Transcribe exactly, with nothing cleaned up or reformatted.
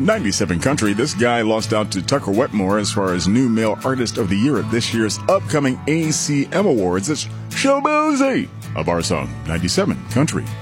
ninety-seven Country. This guy lost out to Tucker Wetmore as far as New Male Artist of the Year at this year's upcoming A C M Awards. It's Showbozy of our song, ninety-seven Country.